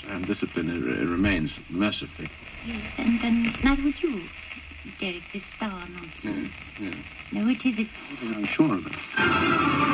And discipline remains, mercifully. Yes, and neither would you, Derek, this star nonsense. Yes. No, it isn't. I'm sure of it.